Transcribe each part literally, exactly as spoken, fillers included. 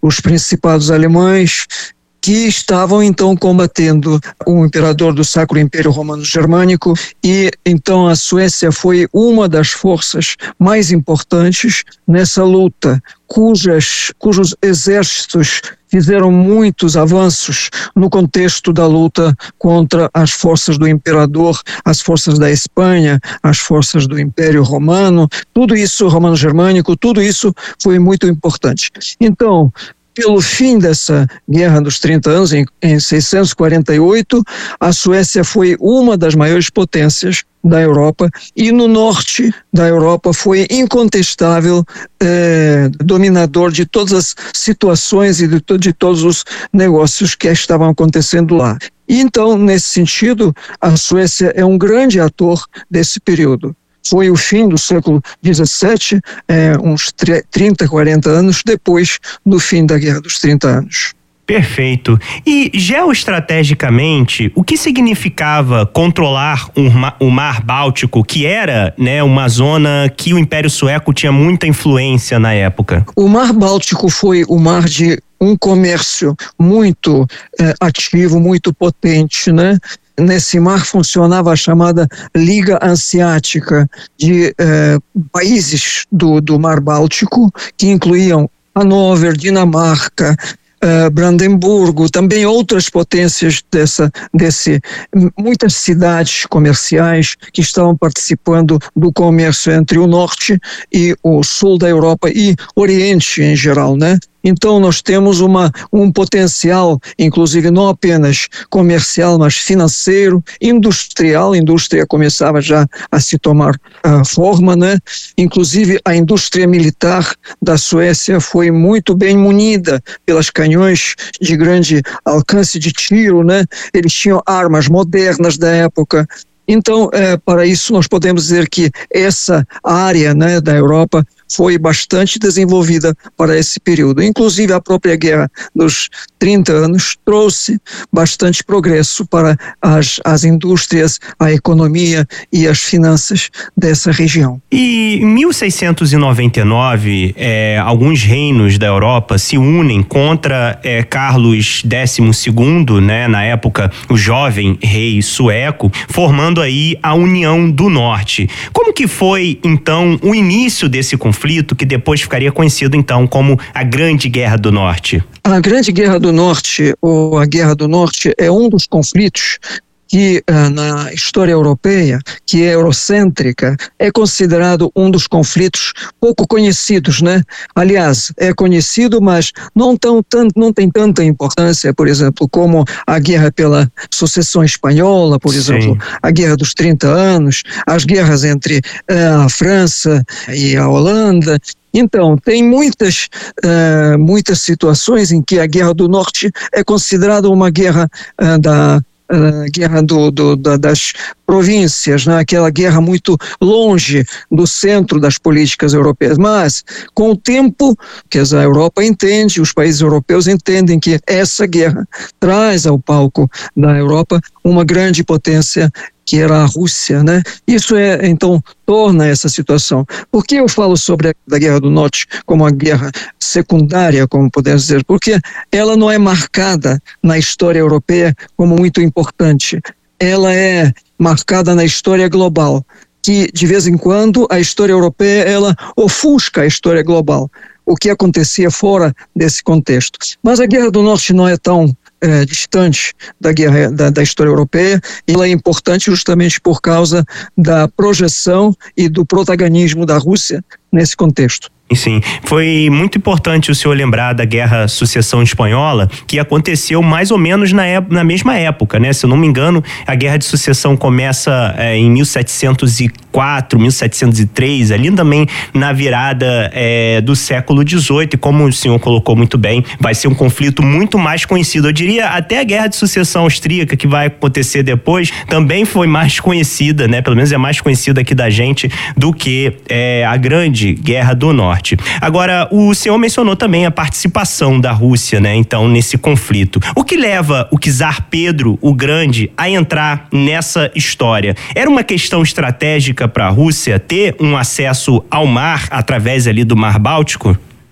os principados alemães, que estavam então combatendo o imperador do Sacro Império Romano Germânico, e então a Suécia foi uma das forças mais importantes nessa luta, cujas, cujos exércitos fizeram muitos avanços no contexto da luta contra as forças do imperador, as forças da Espanha, as forças do Império Romano, tudo isso, romano-germânico, tudo isso foi muito importante. Então, pelo fim dessa Guerra dos trinta anos, em, em seiscentos e quarenta e oito, a Suécia foi uma das maiores potências da Europa, e no norte da Europa foi incontestável eh, dominador de todas as situações e de, de todos os negócios que estavam acontecendo lá. E então, nesse sentido, a Suécia é um grande ator desse período. Foi o fim do século dezessete, é, uns trinta, quarenta anos depois do fim da Guerra dos trinta anos. Perfeito. E geoestrategicamente, o que significava controlar o mar, o mar Báltico, que era, né, uma zona que o Império Sueco tinha muita influência na época? O Mar Báltico foi o mar de um comércio muito é, ativo, muito potente, né? Nesse mar funcionava a chamada Liga Hanseática de eh, países do, do Mar Báltico, que incluíam Hannover, Dinamarca, eh, Brandemburgo, também outras potências dessa, desse, muitas cidades comerciais que estavam participando do comércio entre o norte e o sul da Europa e Oriente em geral, né? Então nós temos uma, um potencial, inclusive não apenas comercial, mas financeiro, industrial. A indústria começava já a se tomar uh, forma, né? Inclusive a indústria militar da Suécia foi muito bem munida pelas canhões de grande alcance de tiro, né? Eles tinham armas modernas da época. Então, é, para isso nós podemos dizer que essa área, né, da Europa foi bastante desenvolvida para esse período. Inclusive a própria Guerra dos trinta anos trouxe bastante progresso para as, as indústrias, a economia e as finanças dessa região. E em mil seiscentos e noventa e nove, é, alguns reinos da Europa se unem contra é, Carlos décimo segundo, né, na época o jovem rei sueco, formando aí a União do Norte. Como que foi então o início desse conflito, que depois ficaria conhecido então como a Grande Guerra do Norte? A Grande Guerra do Norte, ou a Guerra do Norte, é um dos conflitos que uh, na história europeia, que é eurocêntrica, é considerado um dos conflitos pouco conhecidos, né? Aliás, é conhecido, mas não, tão, tanto, não tem tanta importância, por exemplo, como a guerra pela sucessão espanhola, por exemplo, Sim. a Guerra dos trinta anos, as guerras entre uh, a França e a Holanda. Então, tem muitas, uh, muitas situações em que a Guerra do Norte é considerada uma guerra uh, da Uh, guerra do, do, da, das províncias, né? Aquela guerra muito longe do centro das políticas europeias, mas com o tempo que a Europa entende, os países europeus entendem que essa guerra traz ao palco da Europa uma grande potência que era a Rússia, né? Isso é, então, torna essa situação. Por que eu falo sobre a Guerra do Norte como uma guerra secundária, como podemos dizer? Porque ela não é marcada na história europeia como muito importante. Ela é marcada na história global, que de vez em quando a história europeia, ela ofusca a história global, o que acontecia fora desse contexto. Mas a Guerra do Norte não é tão É, distante da guerra da, da história europeia, e ela é importante justamente por causa da projeção e do protagonismo da Rússia nesse contexto. Sim, foi muito importante o senhor lembrar da Guerra Sucessão Espanhola, que aconteceu mais ou menos na, é, na mesma época, né? Se eu não me engano, a Guerra de Sucessão começa é, em mil setecentos e quatro, mil setecentos e três, ali também na virada é, do século dezoito, e como o senhor colocou muito bem, vai ser um conflito muito mais conhecido. Eu diria até a Guerra de Sucessão Austríaca, que vai acontecer depois, também foi mais conhecida, né? Pelo menos é mais conhecida aqui da gente do que é, a Grande Guerra do Norte. Agora, o senhor mencionou também a participação da Rússia, né, então, nesse conflito. O que leva o czar Pedro o Grande a entrar nessa história? Era uma questão estratégica para a Rússia ter um acesso ao mar através ali do Mar Báltico?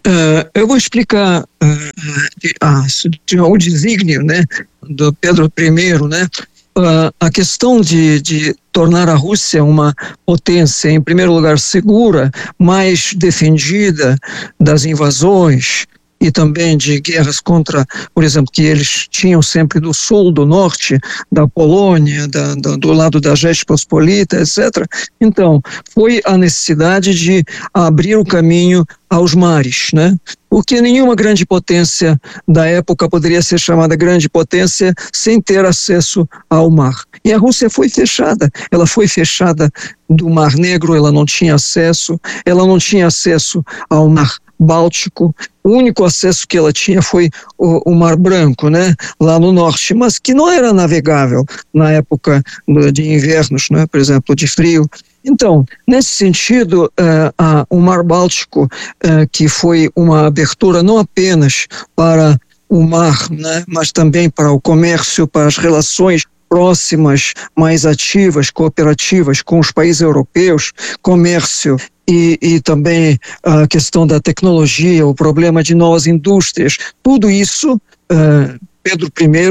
uh, eu vou explicar uh, uh, o desígnio, né, do Pedro I, né, uh, a questão de, de tornar a Rússia uma potência, em primeiro lugar, segura, mais defendida das invasões e também de guerras contra, por exemplo, que eles tinham sempre do sul, do norte, da Polônia, da, da, do lado da Rzeczpospolita, etcétera. Então, foi a necessidade de abrir o caminho aos mares, né? Porque nenhuma grande potência da época poderia ser chamada grande potência sem ter acesso ao mar. E a Rússia foi fechada, ela foi fechada do Mar Negro, ela não tinha acesso, ela não tinha acesso ao Mar Báltico. O único acesso que ela tinha foi o, o Mar Branco, né, lá no norte, mas que não era navegável na época de invernos, né, por exemplo, de frio. Então, nesse sentido, uh, a, o Mar Báltico, uh, que foi uma abertura não apenas para o mar, né, mas também para o comércio, para as relações próximas, mais ativas, cooperativas com os países europeus, comércio e, e também a questão da tecnologia, o problema de novas indústrias, tudo isso, uh, Pedro I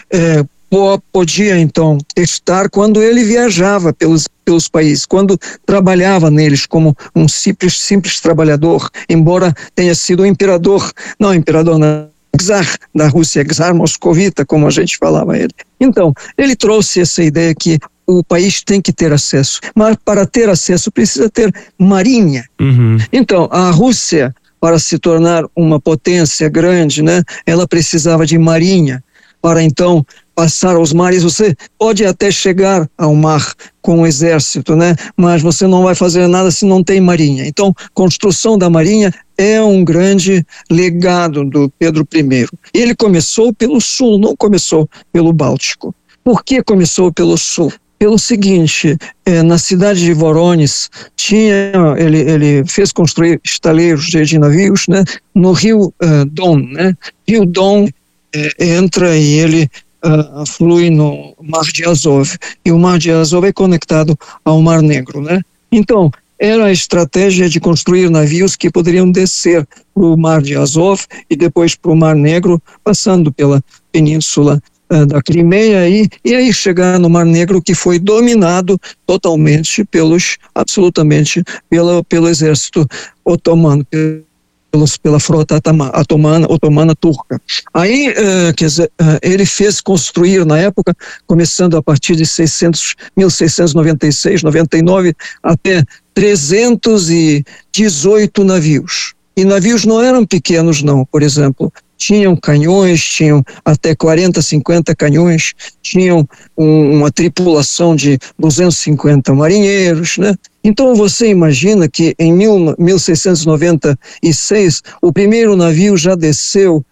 uh, podia então testar quando ele viajava pelos, pelos países, quando trabalhava neles como um simples, simples trabalhador, embora tenha sido o imperador, não imperador não, czar da Rússia, czar moscovita, como a gente falava ele. Então, ele trouxe essa ideia que o país tem que ter acesso, mas para ter acesso precisa ter marinha. Uhum. Então, a Rússia, para se tornar uma potência grande, né, ela precisava de marinha, para então passar os mares. Você pode até chegar ao mar com o exército, né? Mas você não vai fazer nada se não tem marinha. Então, construção da marinha é um grande legado do Pedro I. Ele começou pelo sul, não começou pelo Báltico. Por que começou pelo sul? Pelo seguinte, é, na cidade de Voronezh, tinha, ele, ele fez construir estaleiros de, de navios, né, no rio uh, Don, né? Rio Don é, entra e ele uh, flui no Mar de Azov, e o Mar de Azov é conectado ao Mar Negro, né? Então, era a estratégia de construir navios que poderiam descer para o Mar de Azov e depois para o Mar Negro, passando pela península da Crimeia e, e aí chegar no Mar Negro, que foi dominado totalmente pelos, absolutamente pelo, pelo exército otomano, pelos, pela frota otomana, otomana turca. Aí, uh, quer dizer, uh, ele fez construir na época, começando a partir de seiscentos, mil seiscentos e noventa e seis, noventa e nove, até trezentos e dezoito navios. E navios não eram pequenos não, por exemplo, tinham canhões, tinham até quarenta, cinquenta canhões, tinham um, uma tripulação de duzentos e cinquenta marinheiros, né? Então você imagina que em mil seiscentos e noventa e seis o primeiro navio já desceu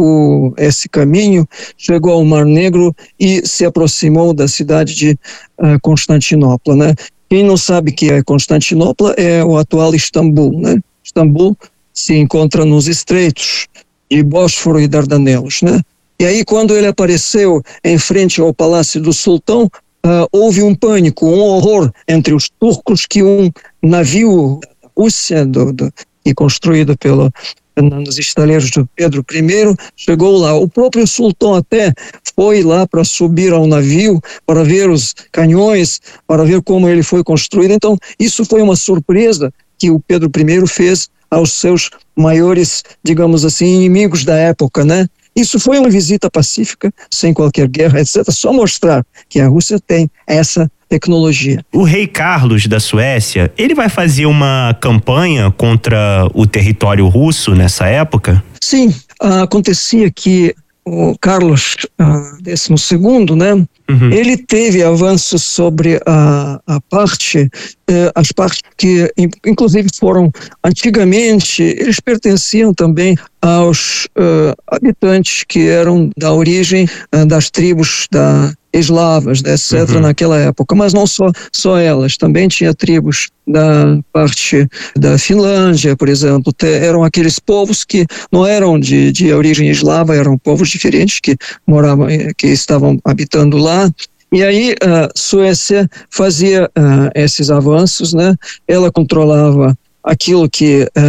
o, esse caminho, chegou ao Mar Negro e se aproximou da cidade de uh, Constantinopla, né? Quem não sabe que é Constantinopla é o atual Istambul, né? Istambul se encontra nos estreitos de Bósforo e Dardanelos, né? E aí, quando ele apareceu em frente ao Palácio do Sultão, uh, houve um pânico, um horror entre os turcos que um navio da Rússia, do, do, e construído pelo, nos estaleiros do Pedro I, chegou lá. O próprio sultão até foi lá para subir ao navio, para ver os canhões, para ver como ele foi construído. Então, isso foi uma surpresa que o Pedro I fez aos seus maiores, digamos assim, inimigos da época, né? Isso foi uma visita pacífica, sem qualquer guerra, etcétera. Só mostrar que a Rússia tem essa tecnologia. O rei Carlos da Suécia, ele vai fazer uma campanha contra o território russo nessa época? Sim, acontecia que o Carlos uh, décimo segundo, né? Uhum. Ele teve avanços sobre a, a parte, eh, as partes que inclusive foram antigamente, eles pertenciam também aos uh, habitantes que eram da origem uh, das tribos da eslavas, etcétera, uhum. naquela época, mas não só, só elas, também tinha tribos da parte da Finlândia, por exemplo, te, eram aqueles povos que não eram de, de origem eslava, eram povos diferentes que moravam, que estavam habitando lá. E aí a Suécia fazia uh, esses avanços, né? Ela controlava aquilo que uh,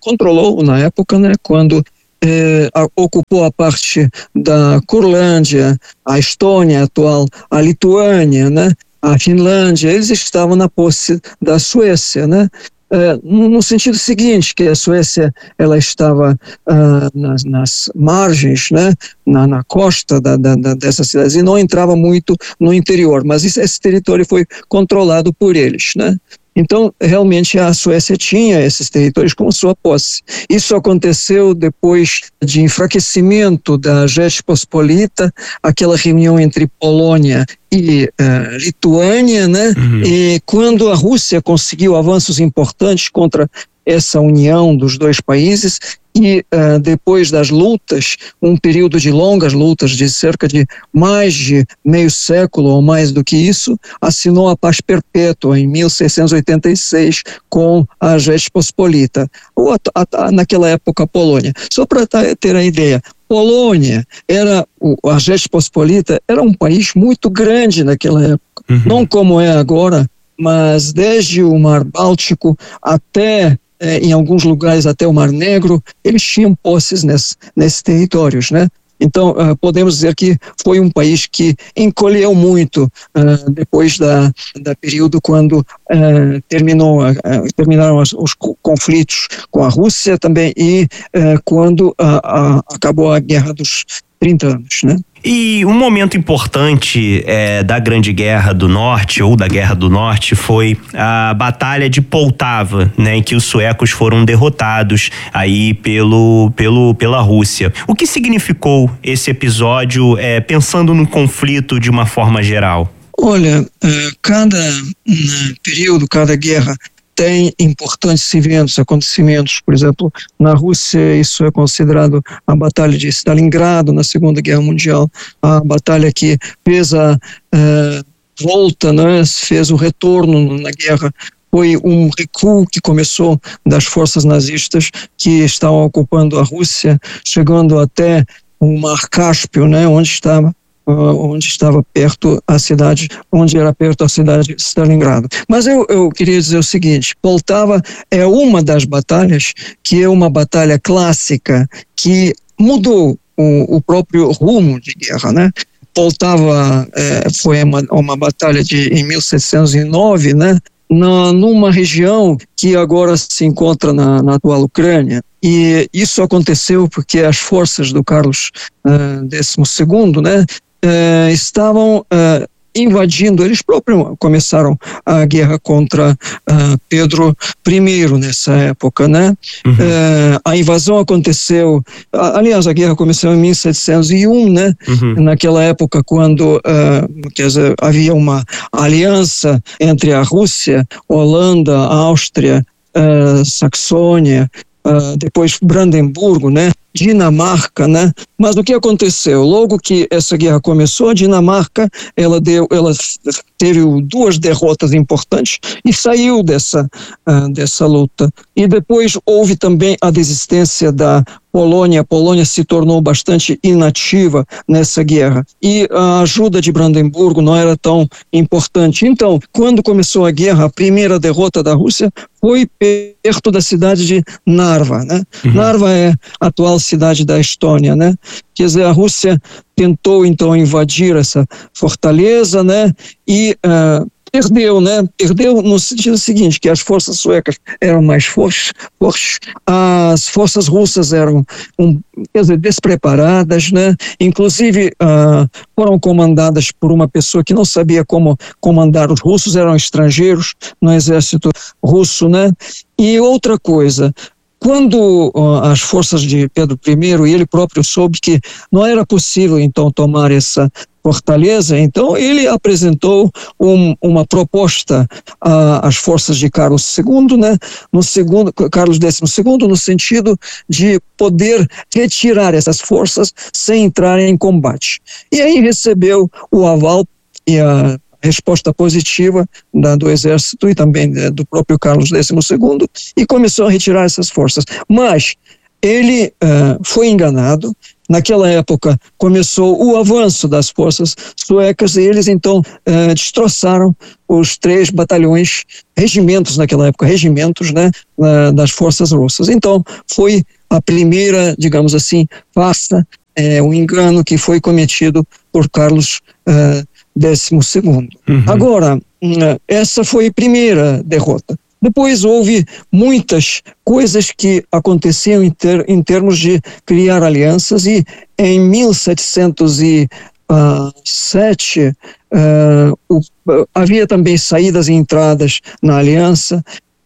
controlou na época, né, quando eh, a, ocupou a parte da Curlândia, a Estônia atual, a Lituânia, né, a Finlândia. Eles estavam na posse da Suécia, né? É, no sentido seguinte, que a Suécia ela estava ah, nas, nas margens, né, na, na costa da, da, da, dessas cidades, e não entrava muito no interior, mas isso, esse território foi controlado por eles, né? Então, realmente, a Suécia tinha esses territórios como sua posse. Isso aconteceu depois de enfraquecimento da Rzeczpospolita, aquela reunião entre Polônia e uh, Lituânia, né? Uhum. E quando a Rússia conseguiu avanços importantes contra essa união dos dois países, e uh, depois das lutas, um período de longas lutas de cerca de mais de meio século ou mais do que isso, assinou a paz perpétua em mil seiscentos e oitenta e seis com a Rzeczpospolita, ou a, a, naquela época a Polônia. Só para ter a ideia, Polônia era, a Rzeczpospolita era um país muito grande naquela época, uhum. não como é agora, mas desde o Mar Báltico até É, em alguns lugares até o Mar Negro, eles tinham posses nesse, nesses territórios, né? Então, uh, podemos dizer que foi um país que encolheu muito uh, depois da, da período quando uh, terminou, uh, terminaram os, os conflitos com a Rússia também e uh, quando uh, uh, acabou a Guerra dos trinta anos, né? E um momento importante é, da Grande Guerra do Norte, ou da Guerra do Norte, foi a Batalha de Poltava, né, em que os suecos foram derrotados aí pelo, pelo, pela Rússia. O que significou esse episódio, é, pensando no conflito de uma forma geral? Olha, cada período, cada guerra tem importantes eventos, acontecimentos. Por exemplo, na Rússia isso é considerado a Batalha de Stalingrado na Segunda Guerra Mundial, a batalha que fez a uh, volta, né, fez o retorno na guerra. Foi um recuo que começou das forças nazistas que estavam ocupando a Rússia, chegando até o Mar Cáspio, né, onde estava onde estava perto a cidade, onde era perto a cidade de Stalingrado. Mas eu, eu queria dizer o seguinte, Poltava é uma das batalhas que é uma batalha clássica que mudou o, o próprio rumo de guerra, né? Poltava é, foi uma, uma batalha de, em mil setecentos e nove, né? Na, numa região que agora se encontra na, na atual Ucrânia. E isso aconteceu porque as forças do Carlos uh, décimo segundo, né, uh, estavam uh, invadindo, eles próprios começaram a guerra contra uh, Pedro I nessa época, né? Uhum. Uh, a invasão aconteceu, aliás, a guerra começou em mil setecentos e um, né? Uhum. Naquela época quando uh, quer dizer, havia uma aliança entre a Rússia, Holanda, Áustria, uh, Saxônia, Uh, depois Brandemburgo, né, Dinamarca, né, mas o que aconteceu? Logo que essa guerra começou, a Dinamarca, ela deu, ela teve duas derrotas importantes e saiu dessa, uh, dessa luta. E depois houve também a desistência da Polônia, a Polônia se tornou bastante inativa nessa guerra e a ajuda de Brandemburgo não era tão importante. Então, quando começou a guerra, a primeira derrota da Rússia foi perto da cidade de Narva, né? Uhum. Narva é a atual cidade da Estônia, né? Quer dizer, a Rússia tentou então invadir essa fortaleza, né? E uh, perdeu, né? Perdeu no sentido seguinte, que as forças suecas eram mais fortes, fortes as forças russas eram um, quer dizer, despreparadas, né? Inclusive uh, foram comandadas por uma pessoa que não sabia como comandar os russos, eram estrangeiros no exército russo, né? E outra coisa, quando uh, as forças de Pedro I, e ele próprio soube que não era possível então tomar essa fortaleza, então ele apresentou um, uma proposta às forças de Carlos segundo, né, no segundo, Carlos décimo segundo, no sentido de poder retirar essas forças sem entrar em combate. E aí recebeu o aval e a resposta positiva da, do exército e também né, do próprio Carlos décimo segundo e começou a retirar essas forças. Mas ele uh, foi enganado naquela época começou o avanço das forças suecas e eles então eh, destroçaram os três batalhões, regimentos naquela época, regimentos, né, das forças russas. Então foi a primeira, digamos assim, farsa, é, um engano que foi cometido por Carlos uh, décimo segundo. Uhum. Agora, essa foi a primeira derrota. Depois houve muitas coisas que aconteciam em, ter, em termos de criar alianças e em mil setecentos e sete uh, o, uh, havia também saídas e entradas na aliança.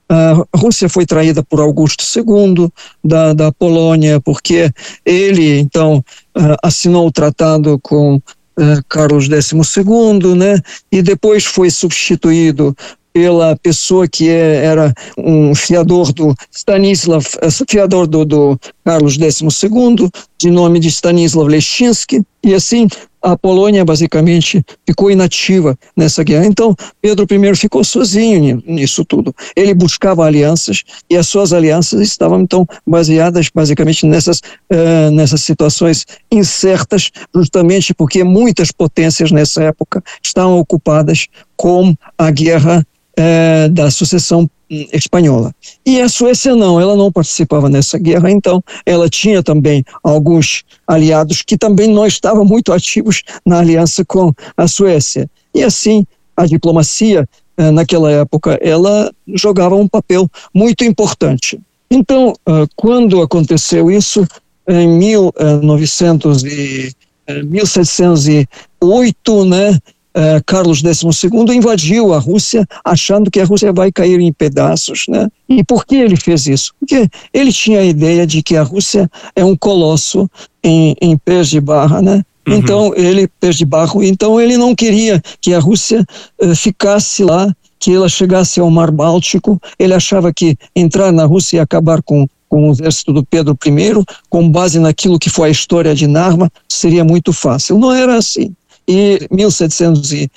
A Rússia foi traída por Augusto segundo da, da Polônia, porque ele, então, uh, assinou o tratado com uh, Carlos décimo segundo, né? E depois foi substituído pela pessoa que é, era um fiador do Stanislav, fiador do, do Carlos décimo segundo, de nome de Stanislav Leszczynski, e assim a Polônia basicamente ficou inativa nessa guerra. Então Pedro I ficou sozinho nisso tudo. Ele buscava alianças e as suas alianças estavam então baseadas basicamente nessas, uh, nessas situações incertas, justamente porque muitas potências nessa época estavam ocupadas com a guerra uh, da sucessão espanhola. E a Suécia não, ela não participava nessa guerra, então ela tinha também alguns aliados que também não estavam muito ativos na aliança com a Suécia. E assim, a diplomacia, naquela época, ela jogava um papel muito importante. Então, quando aconteceu isso, em mil novecentos e, mil setecentos e oito, né, Uh, Carlos décimo segundo invadiu a Rússia, achando que a Rússia vai cair em pedaços, né? E por que ele fez isso? Porque ele tinha a ideia de que a Rússia é um colosso em, em pés de barra, né? Uhum. Então ele, pés de barro, então ele não queria que a Rússia uh, ficasse lá, que ela chegasse ao Mar Báltico. Ele achava que entrar na Rússia e acabar com com o exército do Pedro I, com base naquilo que foi a história de Narva, seria muito fácil. Não era assim. E mil setecentos e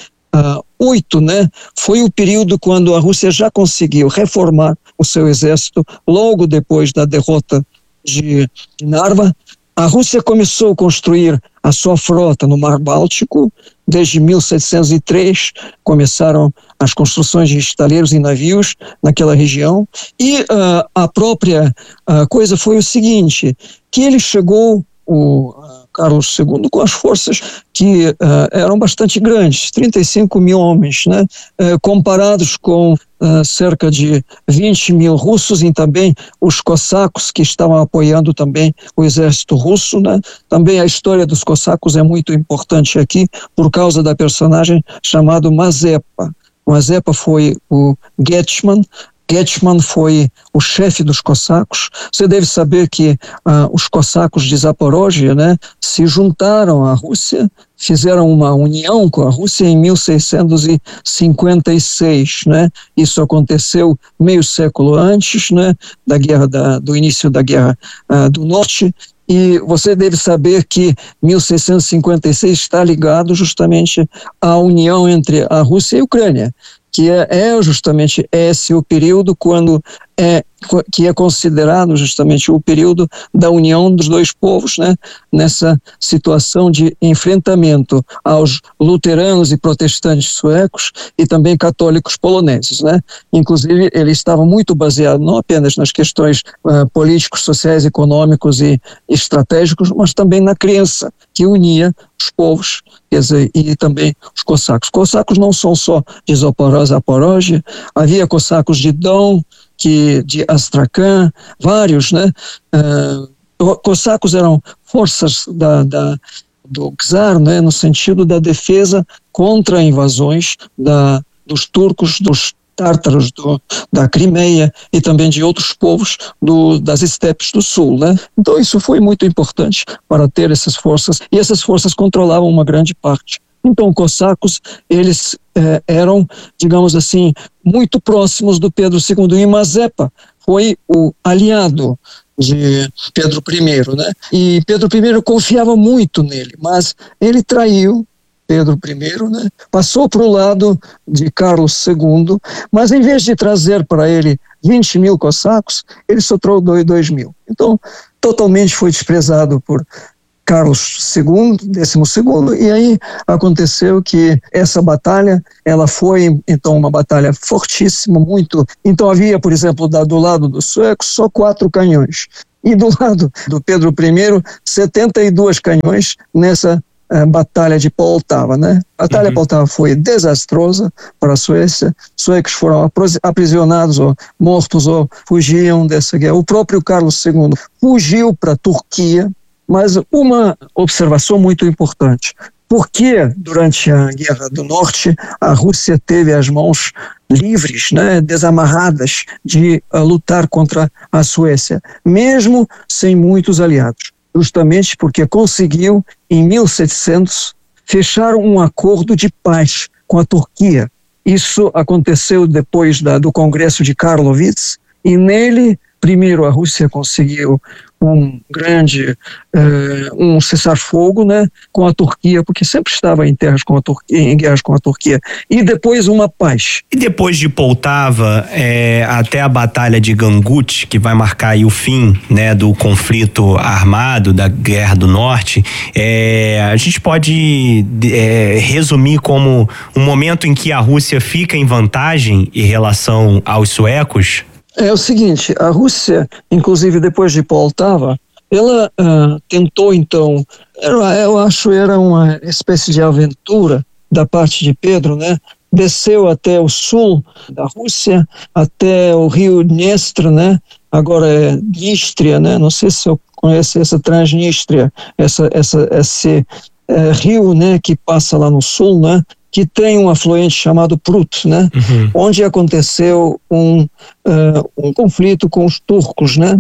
oito, né, foi o período quando a Rússia já conseguiu reformar o seu exército, logo depois da derrota de, de Narva. A Rússia começou a construir a sua frota no Mar Báltico. Desde mil setecentos e três começaram as construções de estaleiros e navios naquela região. E uh, a própria uh, coisa foi o seguinte, que ele chegou, o uh, Carlos segundo, com as forças que uh, eram bastante grandes, trinta e cinco mil homens, né? Uh, comparados com uh, cerca de vinte mil russos e também os cossacos que estavam apoiando também o exército russo, né? Também a história dos cossacos é muito importante aqui por causa da personagem chamado Mazepa. Mazepa foi o Getman. Getman foi o chefe dos cossacos. Você deve saber que ah, os cossacos de Zaporozhye, né, se juntaram à Rússia, fizeram uma união com a Rússia em mil seiscentos e cinquenta e seis, né? Isso aconteceu meio século antes, né, da guerra da, do início da Guerra ah, do Norte. E você deve saber que mil seiscentos e cinquenta e seis está ligado justamente à união entre a Rússia e a Ucrânia, que é, é justamente esse o período quando é, que é considerado justamente o período da união dos dois povos, né, nessa situação de enfrentamento aos luteranos e protestantes suecos e também católicos poloneses, né. Inclusive ele estava muito baseado não apenas nas questões uh, políticos, sociais, econômicos e estratégicos, mas também na crença que unia os povos, quer dizer, e também os cossacos. Cossacos não são só de Zaporozhye, havia cossacos de Don, que de Astrakhan, vários, né? Uh, cossacos eram forças da, da, do czar, né? No sentido da defesa contra invasões da, dos turcos, dos tártaros do, da Crimeia e também de outros povos do, das estepes do sul, né? Então isso foi muito importante para ter essas forças, e essas forças controlavam uma grande parte. Então, cossacos, eles eh, eram, digamos assim, muito próximos do Pedro segundo, e Mazepa foi o aliado de Pedro I, né? E Pedro I confiava muito nele, mas ele traiu Pedro I, né? Passou para o lado de Carlos segundo, mas em vez de trazer para ele vinte mil cossacos, ele só trouxe dois mil. Então, totalmente foi desprezado por Carlos segundo, décimo segundo, e aí aconteceu que essa batalha, ela foi então uma batalha fortíssima, muito, então havia, por exemplo, do lado dos suecos só quatro canhões, e do lado do Pedro I, setenta e dois canhões nessa uh, batalha de Poltava, né? A batalha de uhum. Poltava foi desastrosa para a Suécia, os suecos foram aprisionados ou mortos ou fugiam dessa guerra. O próprio Carlos segundo fugiu para a Turquia. Mas uma observação muito importante, por que durante a Guerra do Norte a Rússia teve as mãos livres, né, desamarradas de uh, lutar contra a Suécia, mesmo sem muitos aliados? Justamente porque conseguiu, em mil e setecentos, fechar um acordo de paz com a Turquia. Isso aconteceu depois da, do Congresso de Karlovitz, e nele, primeiro, a Rússia conseguiu um grande, uh, um cessar-fogo, né, com a Turquia, porque sempre estava em terras com a Turquia, em guerras com a Turquia, e depois uma paz. E depois de Poltava, é, até a Batalha de Gangut, que vai marcar aí o fim, né, do conflito armado, da Guerra do Norte, é, a gente pode é, resumir como um momento em que a Rússia fica em vantagem em relação aos suecos? É o seguinte, a Rússia, inclusive depois de Poltava, ela uh, tentou então, era, eu acho era uma espécie de aventura da parte de Pedro, né? Desceu até o sul da Rússia, até o rio Dniestr, né? Agora é Dnistria, né? Não sei se eu conheço essa Transnistria, essa, essa, esse uh, rio, né, que passa lá no sul, né? Que tem um afluente chamado Prut, né? Uhum. Onde aconteceu um, uh, um conflito com os turcos, né?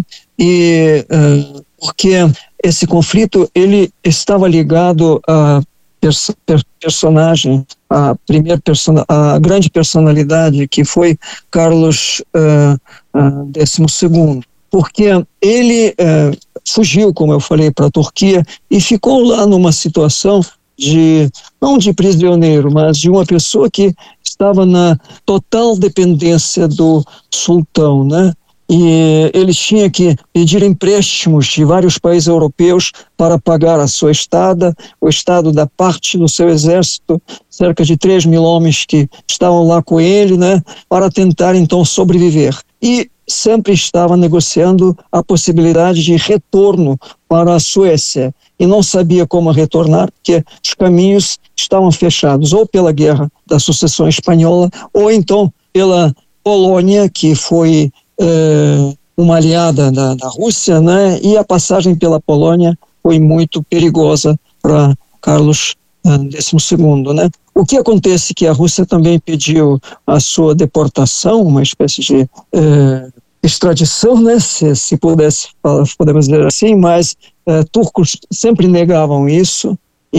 E uh, porque esse conflito ele estava ligado a pers per personagem, a primeira persona, a grande personalidade que foi Carlos uh, uh, décimo segundo, porque ele uh, fugiu, como eu falei, para a Turquia e ficou lá numa situação de, não de prisioneiro, mas de uma pessoa que estava na total dependência do sultão, né? E ele tinha que pedir empréstimos de vários países europeus para pagar a sua estada, o estado da parte do seu exército, cerca de três mil homens que estavam lá com ele, né? Para tentar então sobreviver. E sempre estava negociando a possibilidade de retorno para a Suécia. E não sabia como retornar, porque os caminhos estavam fechados, ou pela Guerra da Sucessão Espanhola, ou então pela Polônia, que foi é, uma aliada da, da Rússia, né? E a passagem pela Polônia foi muito perigosa para Carlos décimo segundo, né? O que acontece é que a Rússia também pediu a sua deportação, uma espécie de é, extradição, né? Se, se pudesse, podemos dizer assim, mas é, turcos sempre negavam isso,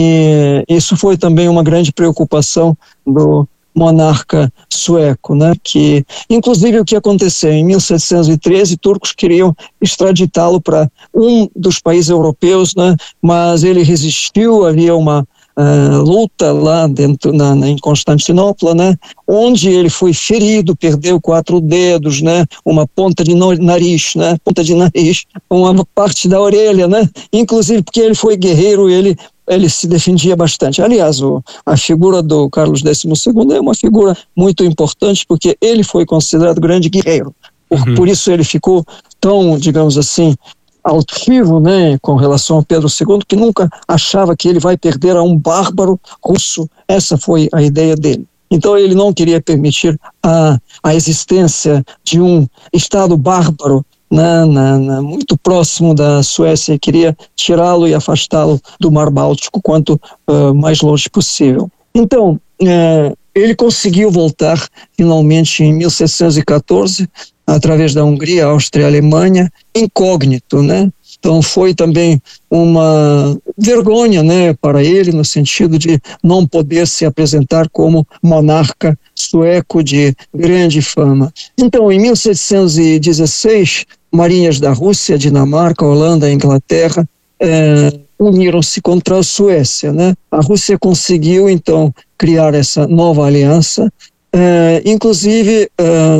e isso foi também uma grande preocupação do monarca sueco, né? Que, inclusive, o que aconteceu em mil setecentos e treze, turcos queriam extraditá-lo para um dos países europeus, né? Mas ele resistiu, havia uma Uh, luta lá dentro na, na, em Constantinopla, né, onde ele foi ferido, perdeu quatro dedos, né, uma ponta de no, nariz, né, ponta de nariz, uma parte da orelha, né, inclusive porque ele foi guerreiro, ele ele se defendia bastante. Aliás, o, a figura do Carlos décimo segundo é uma figura muito importante, porque ele foi considerado grande guerreiro. Por, uhum. por isso ele ficou tão, digamos assim, altivo, né, com relação a Pedro segundo, que nunca achava que ele vai perder a um bárbaro russo. Essa foi a ideia dele. Então ele não queria permitir a, a existência de um Estado bárbaro na, na, na, muito próximo da Suécia, e queria tirá-lo e afastá-lo do Mar Báltico quanto uh, mais longe possível. Então, uh, ele conseguiu voltar finalmente em mil setecentos e catorze, através da Hungria, Áustria e Alemanha, incógnito, né? Então foi também uma vergonha, né, para ele, no sentido de não poder se apresentar como monarca sueco de grande fama. Então, em mil setecentos e dezesseis, marinhas da Rússia, Dinamarca, Holanda e Inglaterra eh, uniram-se contra a Suécia, né? A Rússia conseguiu, então, criar essa nova aliança, eh, inclusive eh,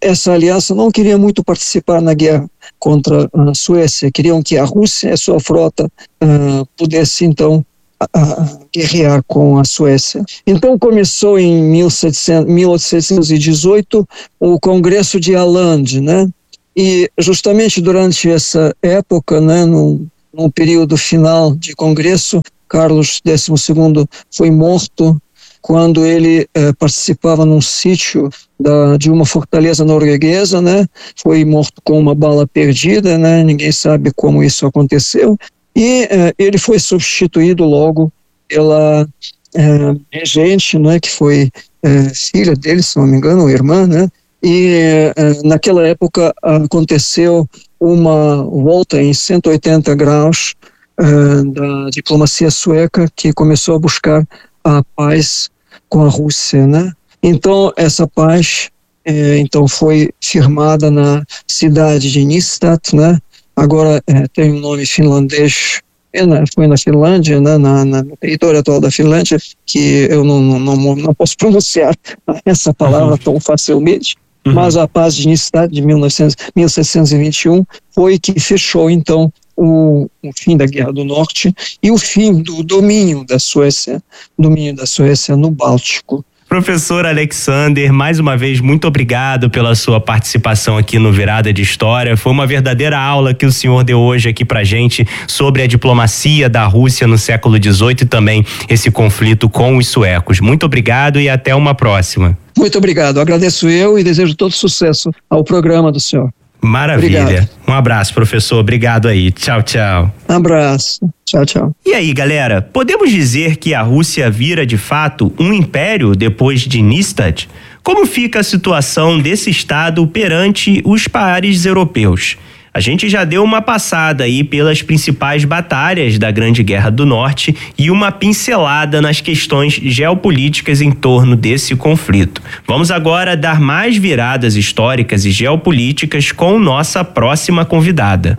essa aliança não queria muito participar na guerra contra a Suécia, queriam que a Rússia e a sua frota uh, pudesse então a, a guerrear com a Suécia. Então começou em mil oitocentos e dezoito o Congresso de Åland, né? E justamente durante essa época, né, no, no período final de Congresso, Carlos décimo segundo foi morto quando ele eh, participava num sítio da, de uma fortaleza norueguesa, né? Foi morto com uma bala perdida, né? Ninguém sabe como isso aconteceu. E eh, ele foi substituído logo pela eh, regente, né? Que foi eh, filha dele, se não me engano, ou irmã, né? E eh, naquela época aconteceu uma volta em cento e oitenta graus eh, da diplomacia sueca, que começou a buscar a paz com a Rússia, né? Então essa paz é, então foi firmada na cidade de Nystad, né? Agora é, tem um nome finlandês, é, né? Foi na Finlândia, né? na, na, no território atual da Finlândia, que eu não, não, não, não posso pronunciar essa palavra uhum. tão facilmente, uhum. mas a paz de Nystad de mil setecentos e vinte e um foi que fechou então O, o fim da Guerra do Norte e o fim do domínio da Suécia, domínio da Suécia no Báltico. Professor Alexander, mais uma vez, muito obrigado pela sua participação aqui no Virada de História. Foi uma verdadeira aula que o senhor deu hoje aqui pra gente sobre a diplomacia da Rússia no século dezoito e também esse conflito com os suecos. Muito obrigado e até uma próxima. Muito obrigado, agradeço eu e desejo todo sucesso ao programa do senhor. Maravilha. Obrigado. Um abraço, professor. Obrigado aí. Tchau, tchau. Um abraço. Tchau, tchau. E aí, galera, podemos dizer que a Rússia vira de fato um império depois de Nystad? Como fica a situação desse estado perante os pares europeus? A gente já deu uma passada aí pelas principais batalhas da Grande Guerra do Norte e uma pincelada nas questões geopolíticas em torno desse conflito. Vamos agora dar mais viradas históricas e geopolíticas com nossa próxima convidada.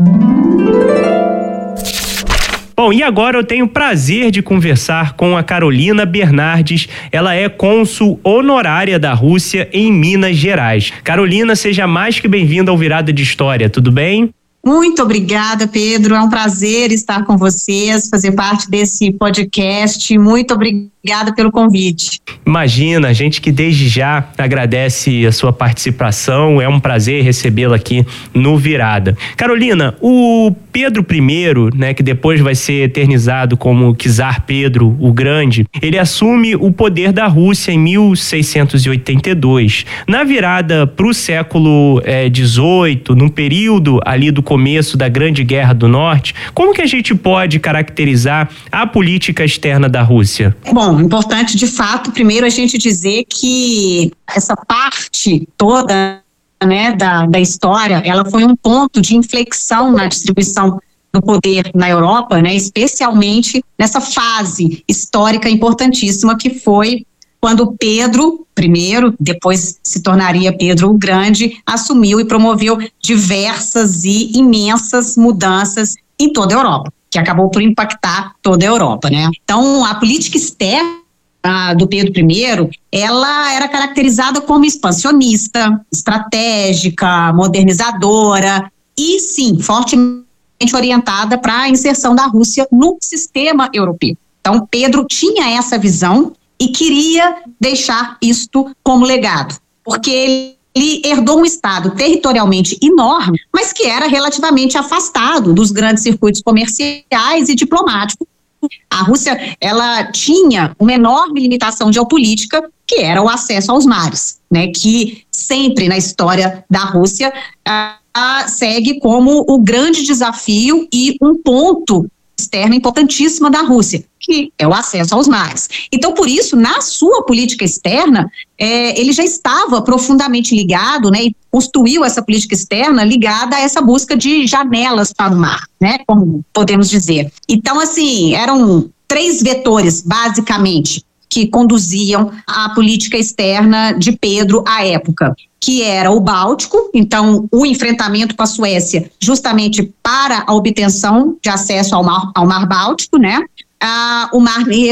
Bom, e agora eu tenho o prazer de conversar com a Carolina Bernardes. Ela é cônsul honorária da Rússia em Minas Gerais. Carolina, seja mais que bem-vinda ao Virada de História, tudo bem? Muito obrigada, Pedro. É um prazer estar com vocês, fazer parte desse podcast. Muito obrigada pelo convite. Imagina, a gente que desde já agradece a sua participação. É um prazer recebê-la aqui no Virada. Carolina, o Pedro I, né, que depois vai ser eternizado como Czar Pedro o Grande, ele assume o poder da Rússia em mil seiscentos e oitenta e dois. Na virada para o século dezoito, no período ali do começo da Grande Guerra do Norte, como que a gente pode caracterizar a política externa da Rússia? Bom, importante de fato, primeiro a gente dizer que essa parte toda, né, da, da história, ela foi um ponto de inflexão na distribuição do poder na Europa, né, especialmente nessa fase histórica importantíssima que foi quando Pedro I, depois se tornaria Pedro o Grande, assumiu e promoveu diversas e imensas mudanças em toda a Europa, que acabou por impactar toda a Europa, né? Então, a política externa do Pedro I, ela era caracterizada como expansionista, estratégica, modernizadora e, sim, fortemente orientada para a inserção da Rússia no sistema europeu. Então, Pedro tinha essa visão e queria deixar isto como legado, porque ele Ele herdou um estado territorialmente enorme, mas que era relativamente afastado dos grandes circuitos comerciais e diplomáticos. A Rússia, ela tinha uma enorme limitação geopolítica, que era o acesso aos mares, né, que sempre na história da Rússia ah, ah, segue como o grande desafio e um ponto externo importantíssima da Rússia, que é o acesso aos mares. Então, por isso, na sua política externa, é, ele já estava profundamente ligado, né, e construiu essa política externa ligada a essa busca de janelas para o mar, né, como podemos dizer. Então, assim, eram três vetores, basicamente, que conduziam a política externa de Pedro à época, que era o Báltico, então o enfrentamento com a Suécia justamente para a obtenção de acesso ao mar, ao mar Báltico, né? Ah, o Mar Negro,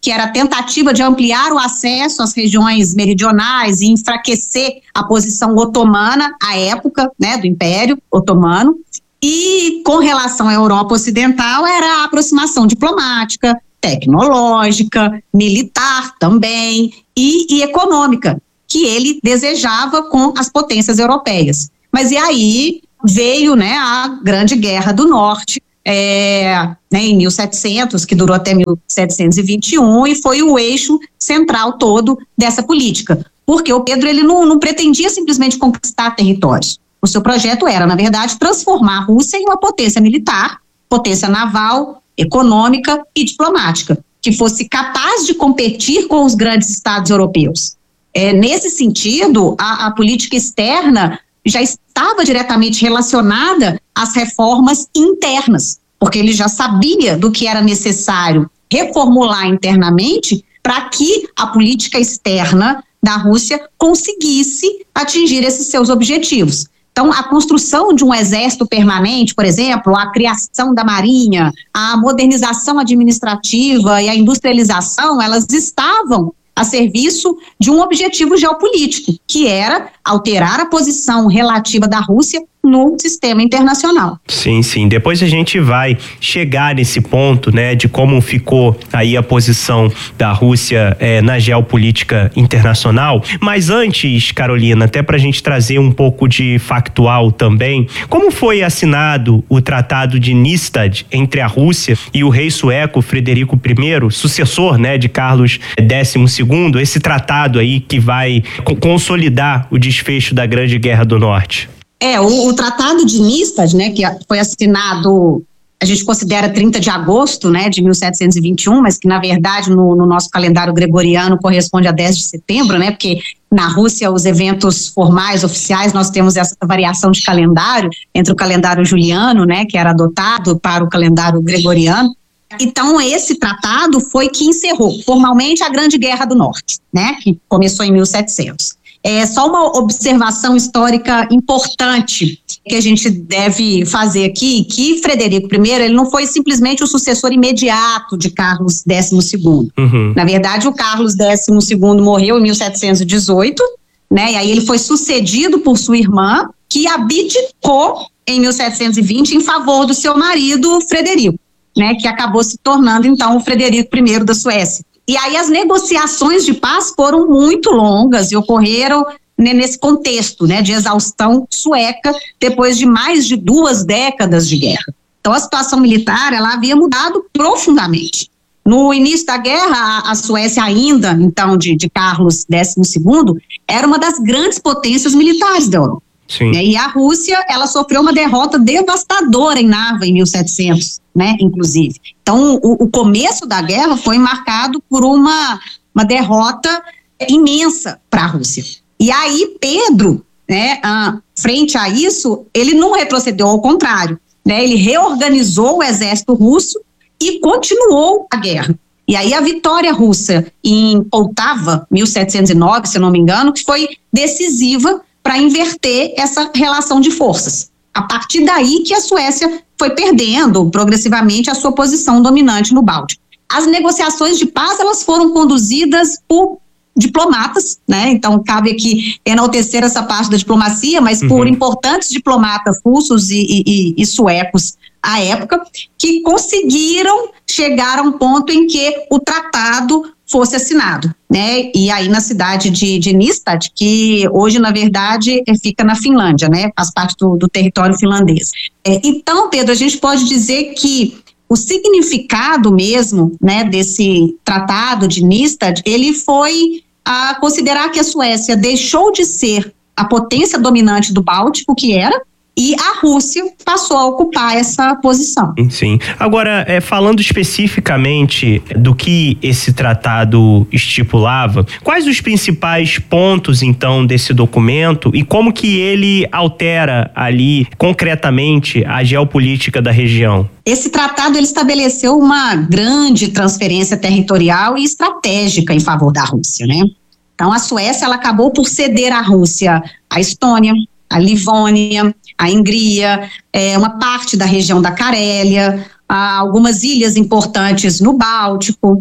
que era a tentativa de ampliar o acesso às regiões meridionais e enfraquecer a posição otomana à época, né, do Império Otomano. E com relação à Europa Ocidental era a aproximação diplomática, tecnológica, militar também e, e econômica, que ele desejava com as potências europeias. Mas e aí veio, né, a Grande Guerra do Norte, é, né, em mil e setecentos, que durou até mil setecentos e vinte e um, e foi o eixo central todo dessa política, porque o Pedro ele não, não pretendia simplesmente conquistar territórios. O seu projeto era, na verdade, transformar a Rússia em uma potência militar, potência naval, econômica e diplomática, que fosse capaz de competir com os grandes estados europeus. É, nesse sentido, a, a política externa já estava diretamente relacionada às reformas internas, porque ele já sabia do que era necessário reformular internamente para que a política externa da Rússia conseguisse atingir esses seus objetivos. Então, a construção de um exército permanente, por exemplo, a criação da marinha, a modernização administrativa e a industrialização, elas estavam a serviço de um objetivo geopolítico, que era alterar a posição relativa da Rússia no sistema internacional. Sim, sim. Depois a gente vai chegar nesse ponto, né, de como ficou aí a posição da Rússia eh, na geopolítica internacional. Mas antes, Carolina, até pra gente trazer um pouco de factual também, como foi assinado o Tratado de Nystad entre a Rússia e o rei sueco Frederico I, sucessor, né, de Carlos décimo segundo, esse tratado aí que vai co- consolidar o desfecho da Grande Guerra do Norte? É, o, o Tratado de Nystad, né, que foi assinado, a gente considera trinta de agosto, né, de mil setecentos e vinte e um, mas que na verdade no, no nosso calendário gregoriano corresponde a dez de setembro, né, porque na Rússia os eventos formais, oficiais, nós temos essa variação de calendário entre o calendário juliano, né, que era adotado para o calendário gregoriano. Então esse tratado foi que encerrou formalmente a Grande Guerra do Norte, né, que começou em mil e setecentos. É só uma observação histórica importante que a gente deve fazer aqui, que Frederico I, ele não foi simplesmente o sucessor imediato de Carlos décimo segundo. Uhum. Na verdade, o Carlos décimo segundo morreu em mil setecentos e dezoito, né? E aí ele foi sucedido por sua irmã, que abdicou em mil setecentos e vinte em favor do seu marido Frederico, né? Que acabou se tornando, então, o Frederico I da Suécia. E aí as negociações de paz foram muito longas e ocorreram nesse contexto, né, de exaustão sueca depois de mais de duas décadas de guerra. Então a situação militar ela havia mudado profundamente. No início da guerra, a, a Suécia ainda, então, de, de Carlos décimo segundo, era uma das grandes potências militares da Europa. Sim. E a Rússia, ela sofreu uma derrota devastadora em Narva em mil e setecentos, né, inclusive. Então, o, o começo da guerra foi marcado por uma, uma derrota imensa para a Rússia. E aí, Pedro, né, ah, frente a isso, ele não retrocedeu, ao contrário, né, ele reorganizou o exército russo e continuou a guerra. E aí a vitória russa em Poltava, mil setecentos e nove, se eu não me engano, que foi decisiva para inverter essa relação de forças. A partir daí que a Suécia foi perdendo progressivamente a sua posição dominante no Báltico. As negociações de paz, elas foram conduzidas por diplomatas, né? Então cabe aqui enaltecer essa parte da diplomacia, mas uhum. por importantes diplomatas russos e, e, e suecos à época, que conseguiram chegar a um ponto em que o tratado fosse assinado, né? E aí na cidade de, de Nystad, que hoje na verdade fica na Finlândia, né? Faz parte do, do território finlandês. É, então, Pedro, a gente pode dizer que o significado mesmo, né, desse tratado de Nystad, ele foi a considerar que a Suécia deixou de ser a potência dominante do Báltico, que era, e a Rússia passou a ocupar essa posição. Sim. Agora, é, falando especificamente do que esse tratado estipulava, quais os principais pontos, então, desse documento e como que ele altera ali, concretamente, a geopolítica da região? Esse tratado ele estabeleceu uma grande transferência territorial e estratégica em favor da Rússia, né? Então, a Suécia ela acabou por ceder à Rússia a Estônia, a Livônia, a Hungria, é, uma parte da região da Carélia, algumas ilhas importantes no Báltico.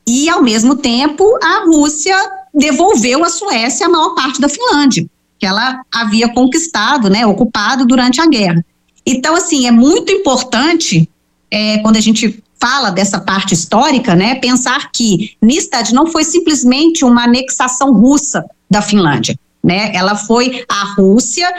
E, ao mesmo tempo, a Rússia devolveu à Suécia a maior parte da Finlândia, que ela havia conquistado, né, ocupado durante a guerra. Então, assim, é muito importante, é, quando a gente fala dessa parte histórica, né, pensar que Nystad não foi simplesmente uma anexação russa da Finlândia, né, ela foi a Rússia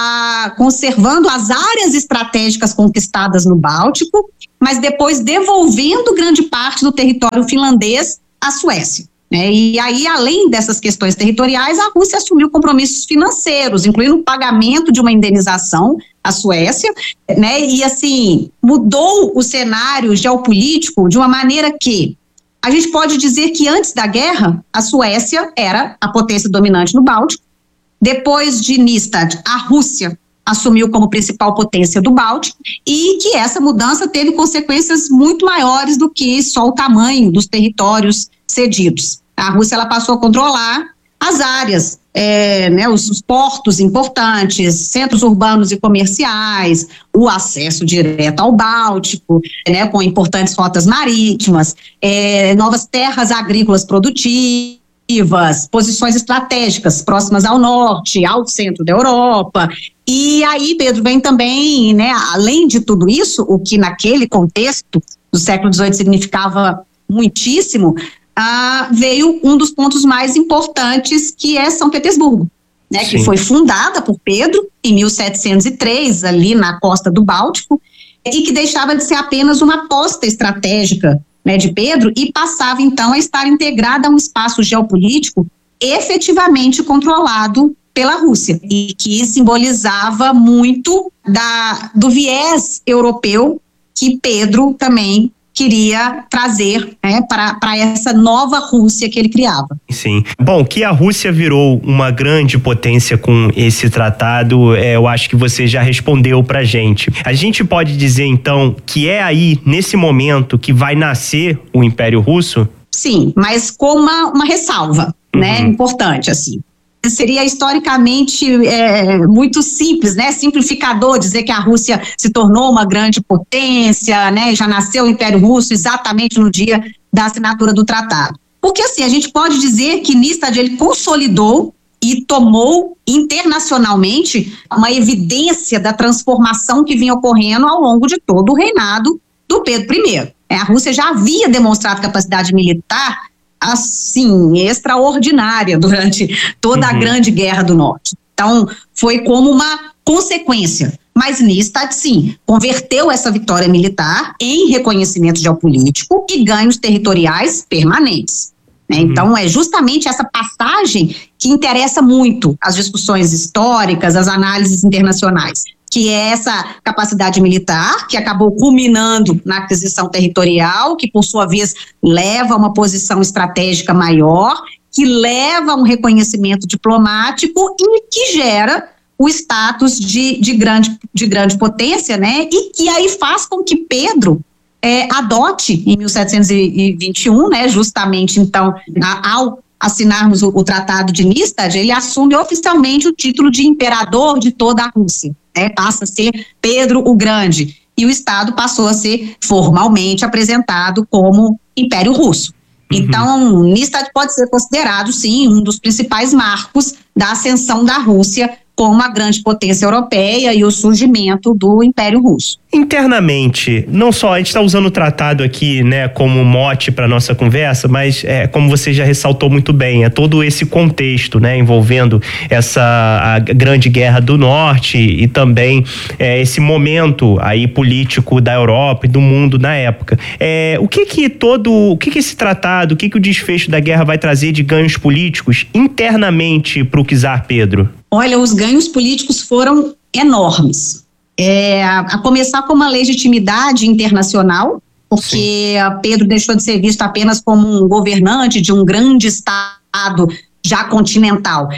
a, conservando as áreas estratégicas conquistadas no Báltico, mas depois devolvendo grande parte do território finlandês à Suécia. Né, e aí, além dessas questões territoriais, a Rússia assumiu compromissos financeiros, incluindo o pagamento de uma indenização à Suécia, né, e assim, mudou o cenário geopolítico de uma maneira que a gente pode dizer que antes da guerra, a Suécia era a potência dominante no Báltico. Depois de Nystad, a Rússia assumiu como principal potência do Báltico e que essa mudança teve consequências muito maiores do que só o tamanho dos territórios cedidos. A Rússia ela passou a controlar as áreas, é, né, os, os portos importantes, centros urbanos e comerciais, o acesso direto ao Báltico, né, com importantes rotas marítimas, é, novas terras agrícolas produtivas, posições estratégicas próximas ao norte, ao centro da Europa. E aí, Pedro, vem também, né, além de tudo isso, o que naquele contexto do século dezoito significava muitíssimo, ah, veio um dos pontos mais importantes, que é São Petersburgo, né, que foi fundada por Pedro em mil setecentos e três, ali na costa do Báltico, e que deixava de ser apenas uma aposta estratégica, né, de Pedro, e passava então a estar integrada a um espaço geopolítico efetivamente controlado pela Rússia, e que simbolizava muito da, do viés europeu que Pedro também queria trazer, né, para, para essa nova Rússia que ele criava. Sim. Bom, que a Rússia virou uma grande potência com esse tratado, é, eu acho que você já respondeu pra gente. A gente pode dizer, então, que é aí, nesse momento, que vai nascer o Império Russo? Sim, mas com uma, uma ressalva, uhum. né, importante, assim. Seria historicamente é, muito simples, né, simplificador dizer que a Rússia se tornou uma grande potência, né, já nasceu o Império Russo exatamente no dia da assinatura do tratado. Porque assim, a gente pode dizer que Nystad ele consolidou e tomou internacionalmente uma evidência da transformação que vinha ocorrendo ao longo de todo o reinado do Pedro primeiro. É, a Rússia já havia demonstrado capacidade militar assim, extraordinária durante toda uhum. a Grande Guerra do Norte. Então, foi como uma consequência. Mas Nystad, sim, converteu essa vitória militar em reconhecimento geopolítico e ganhos territoriais permanentes. Né? Uhum. Então, é justamente essa passagem que interessa muito as discussões históricas, as análises internacionais, que é essa capacidade militar, que acabou culminando na aquisição territorial, que por sua vez leva a uma posição estratégica maior, que leva a um reconhecimento diplomático e que gera o status de, de, grande, de grande potência, né? E que aí faz com que Pedro é, adote, em mil setecentos e vinte e um, né, justamente então, a, ao assinarmos o, o Tratado de Nystad, ele assume oficialmente o título de imperador de toda a Rússia. É, passa a ser Pedro o Grande, e o Estado passou a ser formalmente apresentado como Império Russo. Uhum. Então, Nystad pode ser considerado, sim, um dos principais marcos da ascensão da Rússia como a grande potência europeia e o surgimento do Império Russo. Internamente, não só, a gente está usando o tratado aqui, né, como mote para nossa conversa, mas é, como você já ressaltou muito bem, é todo esse contexto, né, envolvendo essa a grande guerra do norte e também é, esse momento aí político da Europa e do mundo na época. É, o que que todo, o que que esse tratado, o que que o desfecho da guerra vai trazer de ganhos políticos internamente para o czar Pedro? Olha, os ganhos políticos foram enormes. É, a começar com uma legitimidade internacional, porque Sim. Pedro deixou de ser visto apenas como um governante de um grande estado já continental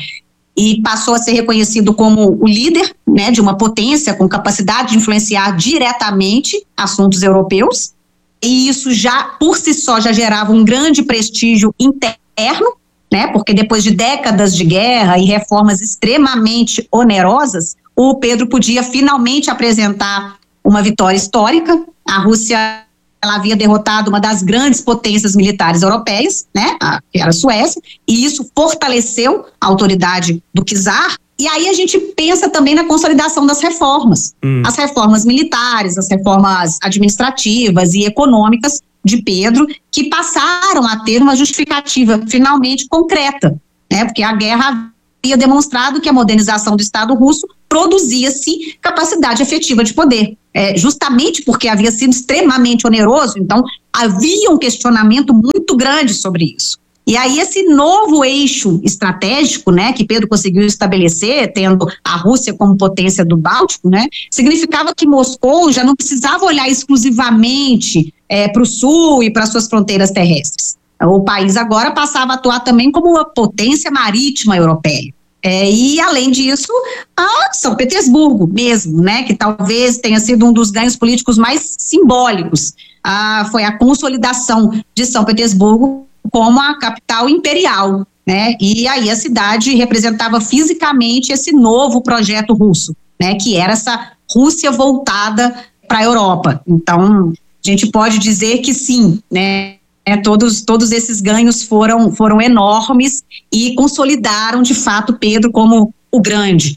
e passou a ser reconhecido como o líder, né, de uma potência com capacidade de influenciar diretamente assuntos europeus, e isso já, por si só, já gerava um grande prestígio interno, né, porque depois de décadas de guerra e reformas extremamente onerosas, o Pedro podia finalmente apresentar uma vitória histórica. A Rússia ela havia derrotado uma das grandes potências militares europeias, né, a, que era a Suécia, e isso fortaleceu a autoridade do czar. E aí a gente pensa também na consolidação das reformas, hum. as reformas militares, as reformas administrativas e econômicas de Pedro, que passaram a ter uma justificativa finalmente concreta, né, porque a guerra havia demonstrado que a modernização do Estado russo produzia-se capacidade efetiva de poder. É, justamente porque havia sido extremamente oneroso, então havia um questionamento muito grande sobre isso. E aí esse novo eixo estratégico, né, que Pedro conseguiu estabelecer, tendo a Rússia como potência do Báltico, né, significava que Moscou já não precisava olhar exclusivamente é, para o sul e para suas fronteiras terrestres. O país agora passava a atuar também como uma potência marítima europeia. É, e, além disso, a São Petersburgo mesmo, né, que talvez tenha sido um dos ganhos políticos mais simbólicos. Ah, foi a consolidação de São Petersburgo como a capital imperial, né, e aí a cidade representava fisicamente esse novo projeto russo, né, que era essa Rússia voltada para a Europa. Então, a gente pode dizer que sim, né, É, todos, todos esses ganhos foram, foram enormes e consolidaram, de fato, Pedro como o grande.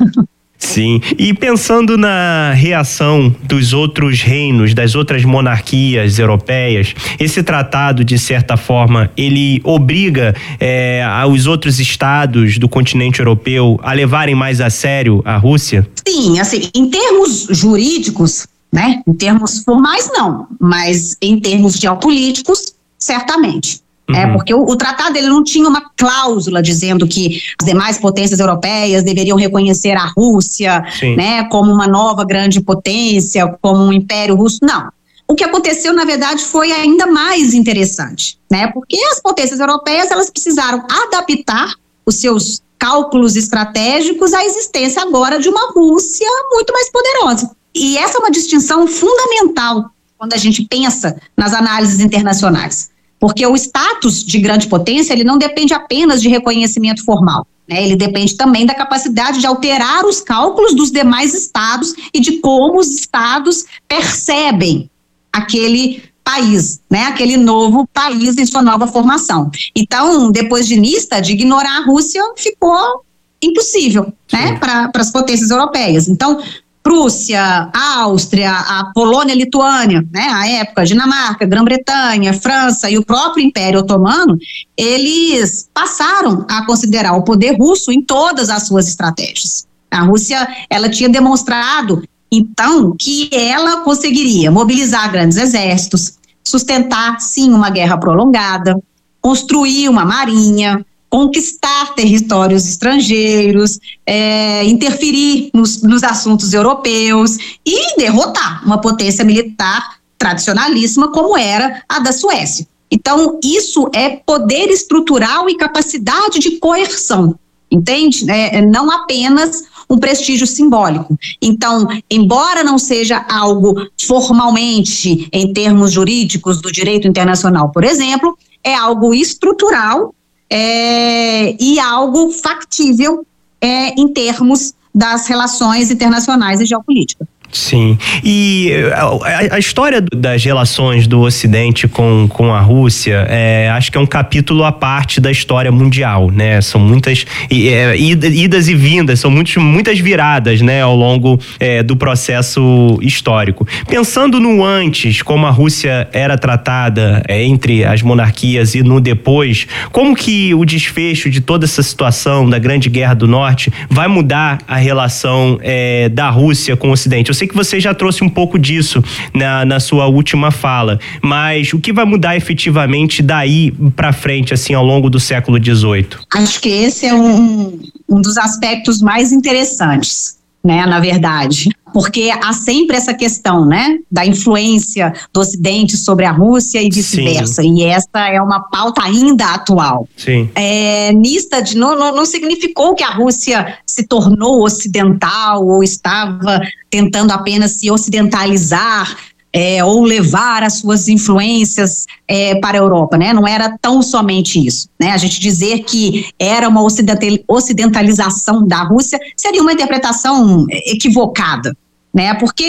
Sim, e pensando na reação dos outros reinos, das outras monarquias europeias, esse tratado, de certa forma, ele obriga é, os outros estados do continente europeu a levarem mais a sério a Rússia? Sim, assim, em termos jurídicos, né? Em termos formais, não, mas em termos geopolíticos, certamente. Uhum. É, porque o, o tratado ele não tinha uma cláusula dizendo que as demais potências europeias deveriam reconhecer a Rússia, né, como uma nova grande potência, como um império russo. Não. O que aconteceu, na verdade, foi ainda mais interessante, né? Porque as potências europeias elas precisaram adaptar os seus cálculos estratégicos à existência agora de uma Rússia muito mais poderosa. E essa é uma distinção fundamental quando a gente pensa nas análises internacionais, porque o status de grande potência ele não depende apenas de reconhecimento formal, né? Ele depende também da capacidade de alterar os cálculos dos demais estados e de como os estados percebem aquele país, né? Aquele novo país em sua nova formação. Então, depois de Nista, de ignorar a Rússia ficou impossível, né? Para as potências europeias. Então, Prússia, Áustria, a Polônia, Lituânia, né, a época, Dinamarca, Grã-Bretanha, França e o próprio Império Otomano, eles passaram a considerar o poder russo em todas as suas estratégias. A Rússia, ela tinha demonstrado, então, que ela conseguiria mobilizar grandes exércitos, sustentar, sim, uma guerra prolongada, construir uma marinha, conquistar territórios estrangeiros, é, interferir nos, nos assuntos europeus e derrotar uma potência militar tradicionalíssima como era a da Suécia. Então, isso é poder estrutural e capacidade de coerção, entende? É, não apenas um prestígio simbólico. Então, embora não seja algo formalmente, em termos jurídicos do direito internacional, por exemplo, é algo estrutural É, e algo factível é, em termos das relações internacionais e geopolítica. Sim, e a, a história das relações do Ocidente com, com a Rússia, é, acho que é um capítulo à parte da história mundial, né? São muitas é, idas e vindas, são muitos, muitas viradas, né, ao longo é, do processo histórico. Pensando no antes, como a Rússia era tratada é, entre as monarquias e no depois, como que o desfecho de toda essa situação da Grande Guerra do Norte vai mudar a relação é, da Rússia com o Ocidente? Eu sei que você já trouxe um pouco disso na, na sua última fala, mas o que vai mudar efetivamente daí para frente, assim, ao longo do século dezoito? Acho que esse é um, um dos aspectos mais interessantes, né, na verdade, porque há sempre essa questão, né, da influência do Ocidente sobre a Rússia e vice-versa, e essa é uma pauta ainda atual. Sim. É, Nista não, não, não significou que a Rússia se tornou ocidental ou estava tentando apenas se ocidentalizar, É, ou levar as suas influências é, para a Europa, né? Não era tão somente isso, né? A gente dizer que era uma ocidentalização da Rússia seria uma interpretação equivocada, né? Porque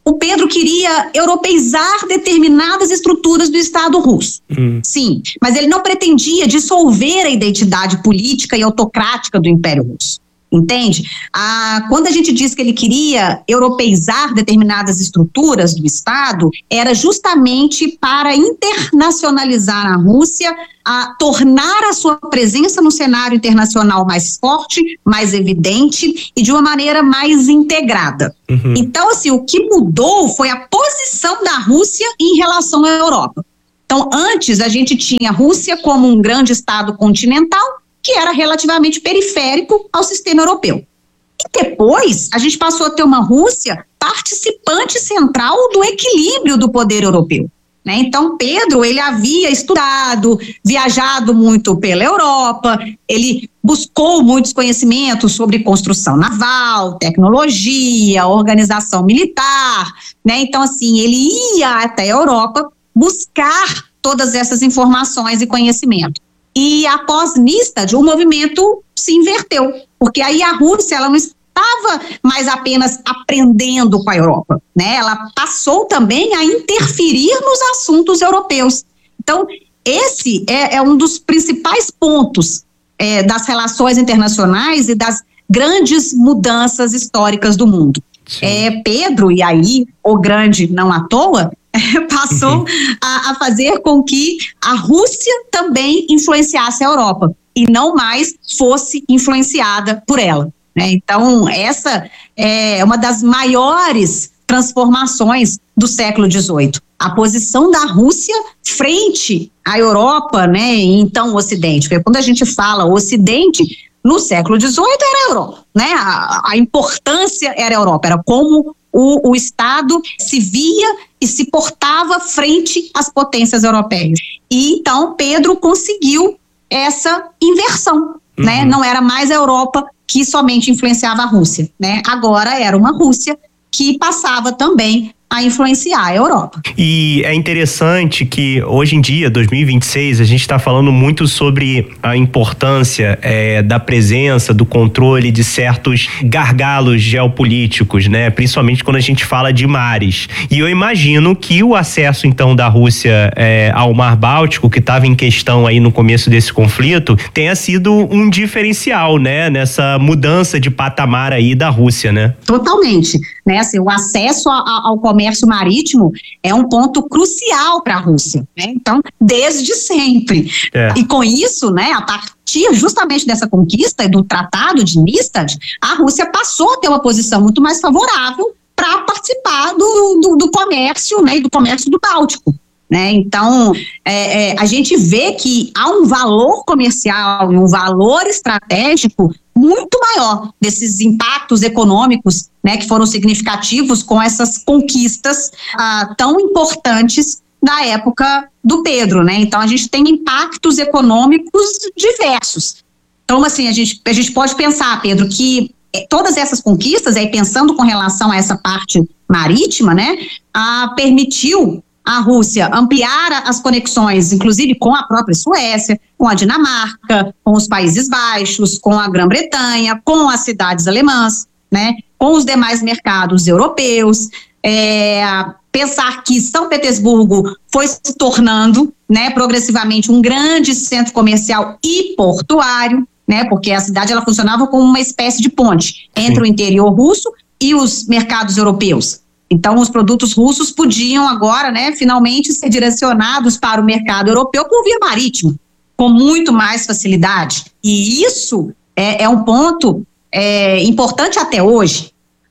o Pedro queria europeizar determinadas estruturas do Estado russo. Hum. Sim, mas ele não pretendia dissolver a identidade política e autocrática do Império Russo. Entende? Ah, quando a gente diz que ele queria europeizar determinadas estruturas do Estado, era justamente para internacionalizar a Rússia, a tornar a sua presença no cenário internacional mais forte, mais evidente e de uma maneira mais integrada. Uhum. Então, assim, o que mudou foi a posição da Rússia em relação à Europa. Então, antes a gente tinha a Rússia como um grande Estado continental, que era relativamente periférico ao sistema europeu. E depois, a gente passou a ter uma Rússia participante central do equilíbrio do poder europeu, né? Então, Pedro, ele havia estudado, viajado muito pela Europa, ele buscou muitos conhecimentos sobre construção naval, tecnologia, organização militar, né? Então, assim, ele ia até a Europa buscar todas essas informações e conhecimento. E após Nystad, o movimento se inverteu, porque aí a Rússia ela não estava mais apenas aprendendo com a Europa, né? Ela passou também a interferir nos assuntos europeus. Então, esse é, é um dos principais pontos é, das relações internacionais e das grandes mudanças históricas do mundo. É, Pedro, e aí o grande não à toa, passou uhum. a, a fazer com que a Rússia também influenciasse a Europa e não mais fosse influenciada por ela, né? Então, essa é uma das maiores transformações do século dezoito. A posição da Rússia frente à Europa, né, e então o Ocidente. Porque quando a gente fala Ocidente, no século dezoito era a Europa, né? A, a importância era a Europa, era como o, o Estado se via e se portava frente às potências europeias. E então Pedro conseguiu essa inversão, uhum. né? Não era mais a Europa que somente influenciava a Rússia, né? Agora era uma Rússia que passava também a influenciar a Europa. E é interessante que hoje em dia, dois mil e vinte e seis, a gente está falando muito sobre a importância é, da presença, do controle de certos gargalos geopolíticos, né? Principalmente quando a gente fala de mares. E eu imagino que o acesso, então, da Rússia é, ao Mar Báltico, que estava em questão aí no começo desse conflito, tenha sido um diferencial, né? Nessa mudança de patamar aí da Rússia, né? Totalmente. Né? Assim, o acesso a, a, ao comércio marítimo é um ponto crucial para a Rússia, né? Então, desde sempre. É. E com isso, né, a partir justamente dessa conquista e do Tratado de Nystad, a Rússia passou a ter uma posição muito mais favorável para participar do, do, do comércio, né, e do comércio do Báltico. Né? Então, é, é, a gente vê que há um valor comercial e um valor estratégico muito maior desses impactos econômicos, né, que foram significativos com essas conquistas ah, tão importantes da época do Pedro, né? Então, a gente tem impactos econômicos diversos. Então, assim, a gente, a gente pode pensar, Pedro, que todas essas conquistas, aí pensando com relação a essa parte marítima, né, ah, permitiu a Rússia ampliar as conexões, inclusive com a própria Suécia, com a Dinamarca, com os Países Baixos, com a Grã-Bretanha, com as cidades alemãs, né, com os demais mercados europeus. É, pensar que São Petersburgo foi se tornando, né, progressivamente um grande centro comercial e portuário, né, porque a cidade ela funcionava como uma espécie de ponte entre Sim. o interior russo e os mercados europeus. Então, os produtos russos podiam agora, né, finalmente ser direcionados para o mercado europeu por via marítima, com muito mais facilidade. E isso é, é um ponto é, importante até hoje.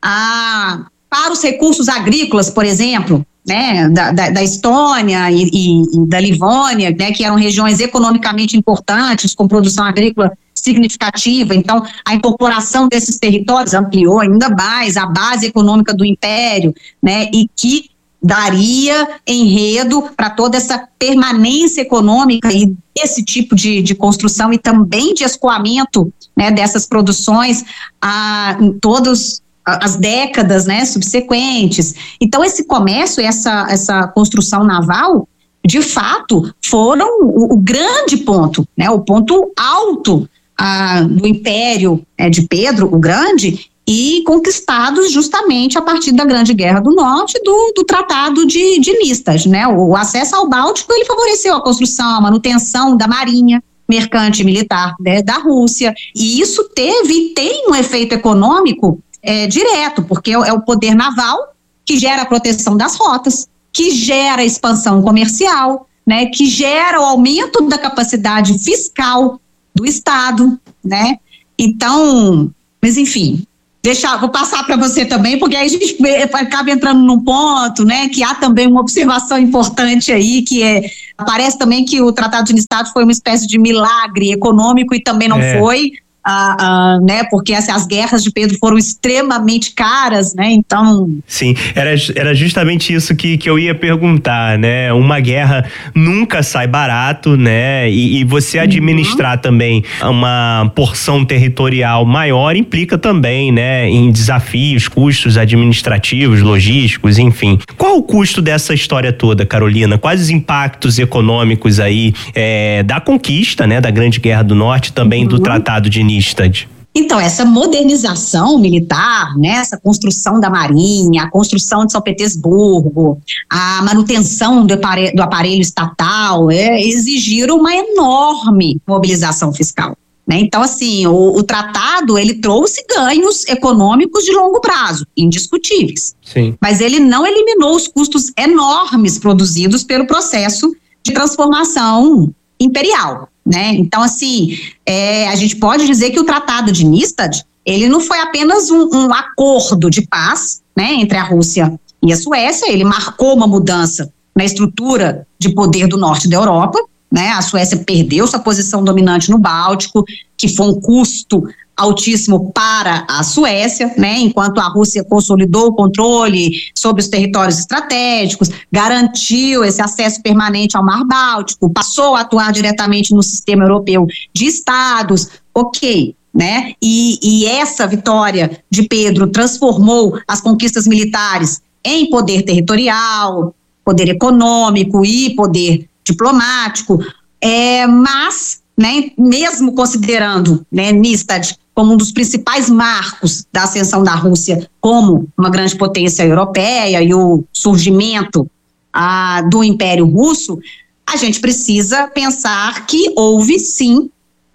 Ah, para os recursos agrícolas, por exemplo, né, da, da, da Estônia e, e, e da Livônia, né, que eram regiões economicamente importantes, com produção agrícola significativa. Então, a incorporação desses territórios ampliou ainda mais a base econômica do Império, né, e que daria enredo para toda essa permanência econômica e esse tipo de, de construção e também de escoamento, né, dessas produções a, em todas as décadas, né, subsequentes. Então, esse comércio, essa, essa construção naval, de fato, foram o, o grande ponto, né, o ponto alto Ah, do Império é, de Pedro o Grande e conquistados justamente a partir da Grande Guerra do Norte, do, do Tratado de, de Nystad, né? O, o acesso ao Báltico, ele favoreceu a construção, a manutenção da marinha mercante e militar, né, da Rússia, e isso teve e tem um efeito econômico é, direto, porque é, é o poder naval que gera a proteção das rotas, que gera a expansão comercial, né, que gera o aumento da capacidade fiscal do Estado, né? Então, mas enfim, deixa, vou passar para você também, porque aí a gente acaba entrando num ponto, né, que há também uma observação importante aí, que é, parece também que o Tratado de Nystad foi uma espécie de milagre econômico e também não é. foi, ah, ah, né, porque assim, as guerras de Pedro foram extremamente caras, né, então... Sim, era, era justamente isso que, que eu ia perguntar, né, uma guerra nunca sai barato, né, e, e você administrar uhum. também uma porção territorial maior implica também, né, em desafios, custos administrativos, logísticos, enfim. Qual o custo dessa história toda, Carolina? Quais os impactos econômicos aí é, da conquista, né, da Grande Guerra do Norte, também uhum. do Tratado de Nystad? Então, essa modernização militar, né, essa construção da marinha, a construção de São Petersburgo, a manutenção do aparelho, do aparelho estatal, é, exigiram uma enorme mobilização fiscal, né? Então, assim, o, o tratado, ele trouxe ganhos econômicos de longo prazo, indiscutíveis. Sim. Mas ele não eliminou os custos enormes produzidos pelo processo de transformação imperial, né? Então, assim, é, a gente pode dizer que o Tratado de Nystad, ele não foi apenas um, um acordo de paz, né, entre a Rússia e a Suécia, ele marcou uma mudança na estrutura de poder do norte da Europa, né? A Suécia perdeu sua posição dominante no Báltico, que foi um custo altíssimo para a Suécia, né, enquanto a Rússia consolidou o controle sobre os territórios estratégicos, garantiu esse acesso permanente ao Mar Báltico, passou a atuar diretamente no sistema europeu de estados, ok, né, e, e essa vitória de Pedro transformou as conquistas militares em poder territorial, poder econômico e poder diplomático, é, mas, né, mesmo considerando, né, Nystad como um dos principais marcos da ascensão da Rússia como uma grande potência europeia e o surgimento ah, do Império Russo, a gente precisa pensar que houve, sim,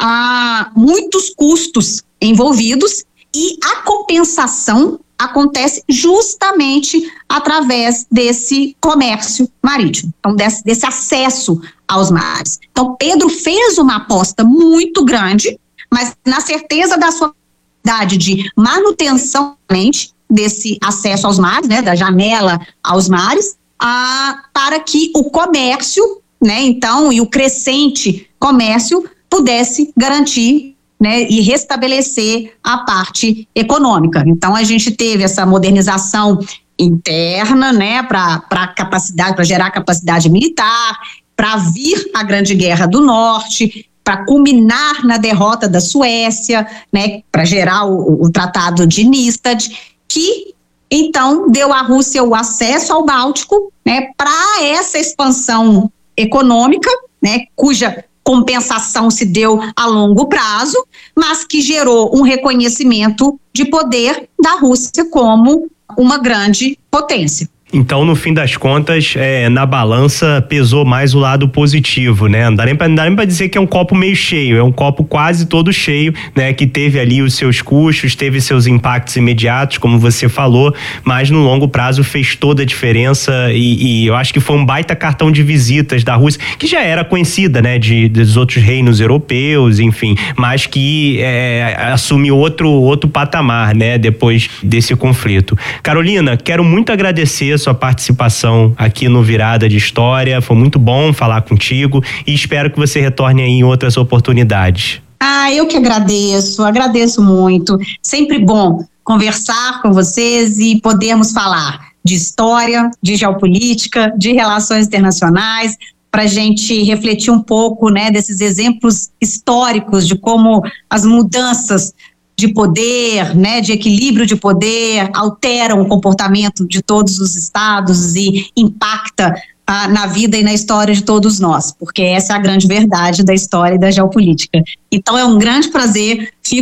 ah, muitos custos envolvidos e a compensação acontece justamente através desse comércio marítimo, então desse, desse acesso aos mares. Então, Pedro fez uma aposta muito grande, mas na certeza da sua capacidade de manutenção desse acesso aos mares, né, da janela aos mares, ah, para que o comércio, né, então, e o crescente comércio pudesse garantir, né, e restabelecer a parte econômica. Então, a gente teve essa modernização interna, né, para para capacidade, para gerar capacidade militar, para vir a Grande Guerra do Norte, para culminar na derrota da Suécia, né, para gerar o, o Tratado de Nystad, que então deu à Rússia o acesso ao Báltico, né, para essa expansão econômica, né, cuja compensação se deu a longo prazo, mas que gerou um reconhecimento de poder da Rússia como uma grande potência. Então, no fim das contas, é, na balança pesou mais o lado positivo, né? Não dá nem pra, não dá nem pra dizer que é um copo meio cheio, é um copo quase todo cheio, né? Que teve ali os seus custos, teve seus impactos imediatos, como você falou, mas no longo prazo fez toda a diferença e, e eu acho que foi um baita cartão de visitas da Rússia, que já era conhecida, né? De, dos outros reinos europeus, enfim, mas que é, assume outro, outro patamar, né? Depois desse conflito. Carolina, quero muito agradecer sua participação aqui no Virada de História, foi muito bom falar contigo e espero que você retorne aí em outras oportunidades. Ah, eu que agradeço, agradeço muito, sempre bom conversar com vocês e podermos falar de história, de geopolítica, de relações internacionais, para a gente refletir um pouco, né, desses exemplos históricos de como as mudanças de poder, né, de equilíbrio de poder, alteram o comportamento de todos os estados e impacta ah, na vida e na história de todos nós, porque essa é a grande verdade da história e da geopolítica. Então é um grande prazer, fico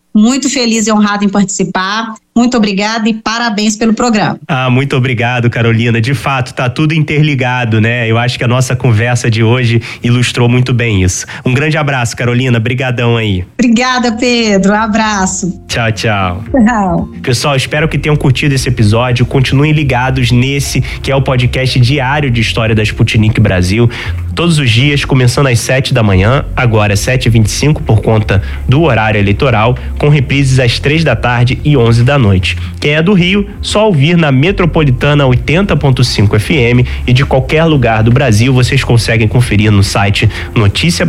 muito feliz e honrada em participar. Muito obrigada e parabéns pelo programa. Ah, muito obrigado, Carolina. De fato, tá tudo interligado, né? Eu acho que a nossa conversa de hoje ilustrou muito bem isso. Um grande abraço, Carolina. Brigadão aí. Obrigada, Pedro. Um abraço. Tchau, tchau. Tchau. Pessoal, espero que tenham curtido esse episódio. Continuem ligados nesse, que é o podcast diário de história da Sputnik Brasil. Todos os dias, começando às sete da manhã, agora às sete e vinte e cinco por conta do horário eleitoral, com reprises às três da tarde e onze da noite. Quem é do Rio, só ouvir na Metropolitana oitenta ponto cinco F M, e de qualquer lugar do Brasil vocês conseguem conferir no site Notícia